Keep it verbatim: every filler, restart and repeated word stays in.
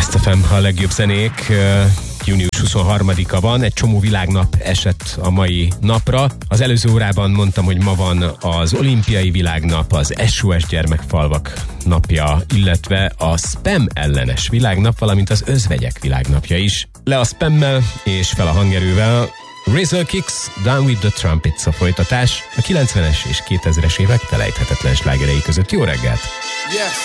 Best ef em, a legjobb zenék. Június huszonharmadika van, egy csomó világnap esett a mai napra. Az előző órában mondtam, hogy ma van az olimpiai világnap, az es o es gyermekfalvak napja, illetve a spam ellenes világnap, valamint az özvegyek világnapja is. Le a spammel és fel a hangerővel. Razor Kicks, Down with the Trumpets a folytatás. A kilencvenes és kétezres évek felejthetetlen slágerei között. Jó reggelt! Yeah.